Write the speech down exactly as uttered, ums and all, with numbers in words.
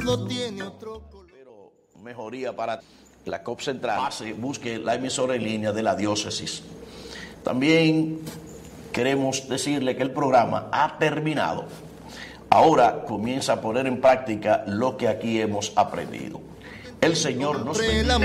No tiene otro color. Pero mejoría para la C O P Central. Pase, busque la emisora en línea de la diócesis. También queremos decirle que el programa ha terminado. Ahora comienza a poner en práctica lo que aquí hemos aprendido. El Señor nos bendiga.